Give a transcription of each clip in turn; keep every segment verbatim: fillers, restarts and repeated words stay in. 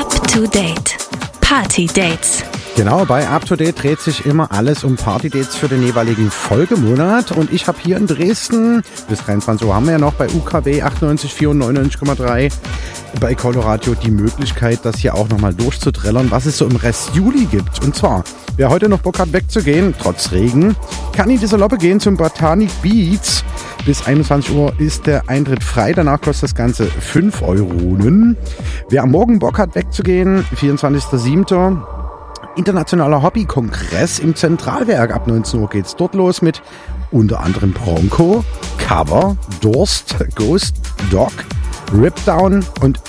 Up to Date. Party Dates. Genau, bei Up to Date dreht sich immer alles um Party-Dates für den jeweiligen Folgemonat. Und ich habe hier in Dresden, bis dreiundzwanzig Uhr haben wir ja noch bei U K W achtundneunzig Komma vier und neunundneunzig Komma drei bei Coloradio die Möglichkeit, das hier auch nochmal durchzutrellern, was es so im Rest Juli gibt. Und zwar, wer heute noch Bock hat wegzugehen, trotz Regen, kann in die Saloppe gehen zum Botanic Beats. Bis einundzwanzig Uhr ist der Eintritt frei, danach kostet das Ganze fünf Euronen. Wer am Morgen Bock hat wegzugehen, vierundzwanzigster siebter Internationaler Hobbykongress im Zentralwerk. Ab neunzehn Uhr geht's dort los mit unter anderem Bronco, Cover, Durst, Ghost, Dog, Ripdown und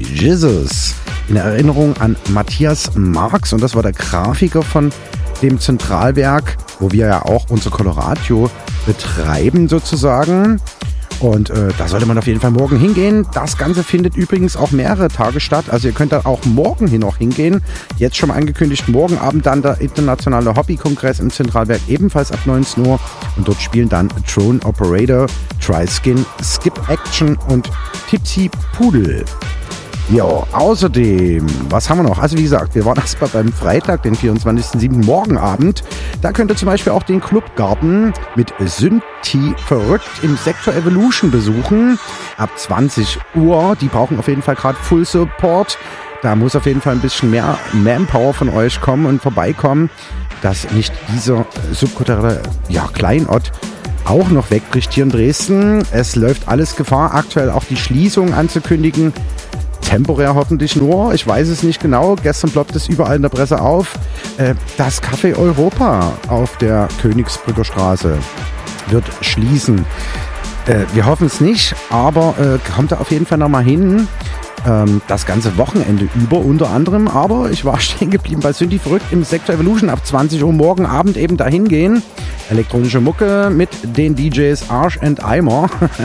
Jesus. In Erinnerung an Matthias Marx, und das war der Grafiker von dem Zentralwerk, wo wir ja auch unser Coloradio betreiben sozusagen. Und äh, da sollte man auf jeden Fall morgen hingehen. Das Ganze findet übrigens auch mehrere Tage statt. Also ihr könnt da auch morgen hin noch hingehen. Jetzt schon mal angekündigt, morgen Abend dann der internationale Hobbykongress im Zentralwerk, ebenfalls ab neunzehn Uhr. Und dort spielen dann Drone Operator, Triskin, Skip Action und Tipsy Pudel. Ja, außerdem, was haben wir noch? Also wie gesagt, wir waren erstmal beim Freitag, den vierundzwanzigsten siebten morgen Abend. Da könnt ihr zum Beispiel auch den Clubgarten mit Synthi verrückt im Sektor Evolution besuchen. Ab zwanzig Uhr, die brauchen auf jeden Fall gerade Full Support. Da muss auf jeden Fall ein bisschen mehr Manpower von euch kommen und vorbeikommen, dass nicht dieser subkulturelle ja, Kleinort auch noch wegbricht hier in Dresden. Es läuft alles Gefahr, aktuell auch die Schließung anzukündigen. Temporär hoffentlich nur, ich weiß es nicht genau, gestern ploppt es überall in der Presse auf, äh, das Café Europa auf der Königsbrücker Straße wird schließen. Äh, wir hoffen es nicht, aber äh, kommt da auf jeden Fall nochmal hin, ähm, das ganze Wochenende über unter anderem, aber ich war stehen geblieben bei Synthi verrückt im Sektor Evolution ab zwanzig Uhr morgen Abend eben dahin gehen. Elektronische Mucke mit den D Js Arsch and Eimer.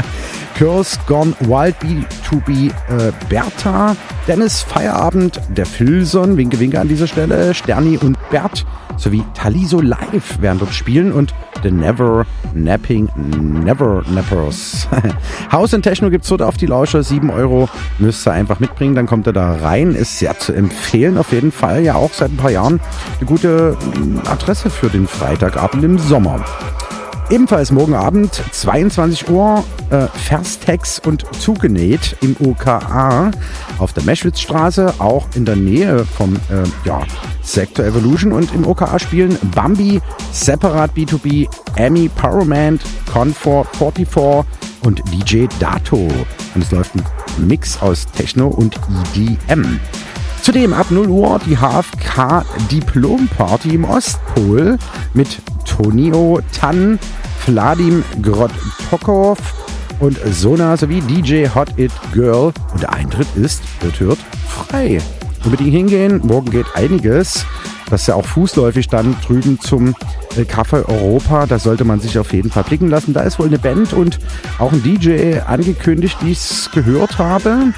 Curse Gone Wild B zwei B äh, Bertha, Dennis Feierabend, der Filson, Winke Winke an dieser Stelle, Sterni und Bert sowie Taliso Live werden dort spielen und The Never Napping Never Nappers. Haus und Techno gibt's dort auf die Lauscher, sieben Euro müsst ihr einfach mitbringen, dann kommt ihr da rein, ist sehr zu empfehlen auf jeden Fall, ja auch seit ein paar Jahren eine gute Adresse für den Freitagabend im Sommer. Ebenfalls morgen Abend, zweiundzwanzig Uhr, äh, Verstex und Zugenäht im O K A auf der Meschwitzstraße, auch in der Nähe vom äh, ja, Sektor Evolution. Und im O K A spielen Bambi, Separat B zwei B, Amy Powerman, Comfort vierundvierzig und D J Dato. Und es läuft ein Mix aus Techno und E D M. Zudem ab null Uhr die H F K Diplom Party im Ostpol mit Tonio Tan, Vladim Grotokov und Sona sowie D J Hot It Girl. Und der Eintritt ist, wird hört, frei. Unbedingt hingehen, morgen geht einiges. Das ist ja auch fußläufig dann drüben zum Café Europa. Da sollte man sich auf jeden Fall blicken lassen. Da ist wohl eine Band und auch ein D J angekündigt, wie ich es gehört habe.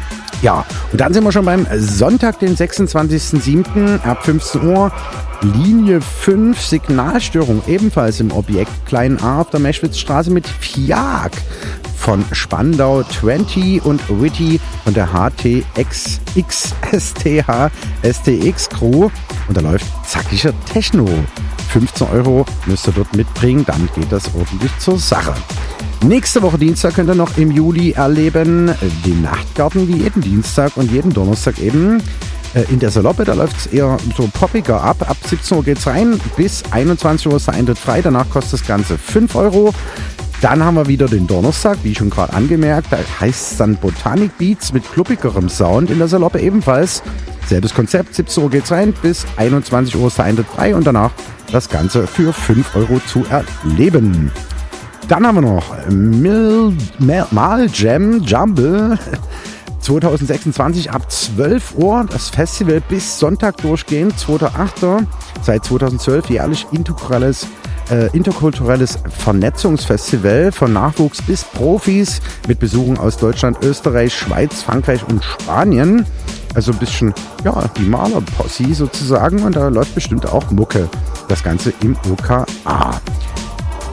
Ja, und dann sind wir schon beim Sonntag, den sechsundzwanzigsten siebten ab fünfzehn Uhr. Linie fünf, Signalstörung, ebenfalls im Objekt Klein A auf der Meschwitzstraße mit Fiak von Spandau zwanzig und Witty von der H T X X S T H S T X Crew. Und da läuft zackiger Techno. fünfzehn Euro müsst ihr dort mitbringen, dann geht das ordentlich zur Sache. Nächste Woche Dienstag könnt ihr noch im Juli erleben den Nachtgarten wie jeden Dienstag und jeden Donnerstag eben in der Saloppe. Da läuft es eher so poppiger ab. Ab siebzehn Uhr geht's rein, bis einundzwanzig Uhr ist der Eintritt frei. Danach kostet das Ganze fünf Euro. Dann haben wir wieder den Donnerstag, wie schon gerade angemerkt. Da heißt es dann Botanic Beats mit kluppigerem Sound in der Saloppe ebenfalls. Selbes Konzept, siebzehn Uhr geht's rein, bis einundzwanzig Uhr ist der Eintritt frei und danach das Ganze für fünf Euro zu erleben. Dann haben wir noch Mil, Mal, Mal Jam Jumble zwanzig sechsundzwanzig ab zwölf Uhr. Das Festival bis Sonntag durchgehend, zweiter achter Seit zweitausendzwölf jährlich integrales, äh, interkulturelles Vernetzungsfestival von Nachwuchs bis Profis mit Besuchen aus Deutschland, Österreich, Schweiz, Frankreich und Spanien. Also ein bisschen, ja, die Malerposse sozusagen. Und da läuft bestimmt auch Mucke. Das Ganze im O K A.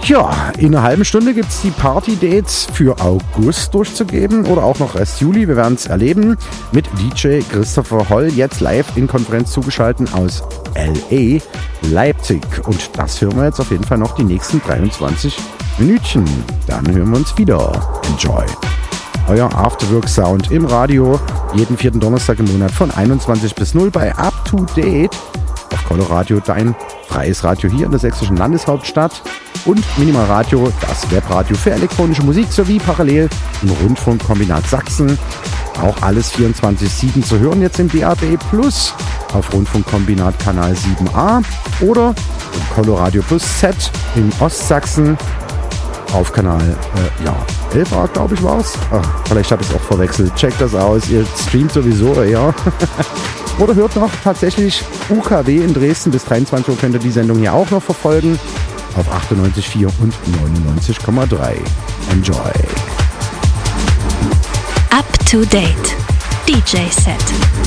Ja, in einer halben Stunde gibt es die Party-Dates für August durchzugeben oder auch noch erst Juli. Wir werden es erleben mit D J Christopher Holl, jetzt live in Konferenz zugeschaltet aus L A, Leipzig. Und das hören wir jetzt auf jeden Fall noch die nächsten dreiundzwanzig Minütchen. Dann hören wir uns wieder. Enjoy. Euer Afterwork-Sound im Radio, jeden vierten Donnerstag im Monat von einundzwanzig bis null bei Up to Date auf Coloradio, dein freies Radio hier in der sächsischen Landeshauptstadt, und Minimal Radio, das Webradio für elektronische Musik, sowie parallel im Rundfunkkombinat Sachsen. Auch alles vierundzwanzig sieben zu hören jetzt im D A B Plus auf Rundfunkkombinat Kanal sieben a oder im Coloradio Plus Z in Ostsachsen auf Kanal äh, ja, elf a, glaube ich, war es. Vielleicht habe ich es auch verwechselt. Checkt das aus. Ihr streamt sowieso, ja. Oder hört noch tatsächlich U K W in Dresden. Bis dreiundzwanzig Uhr könnt ihr die Sendung hier auch noch verfolgen. Auf achtundneunzig Komma vier und neunundneunzig Komma drei. Enjoy. Up to Date. D J Set.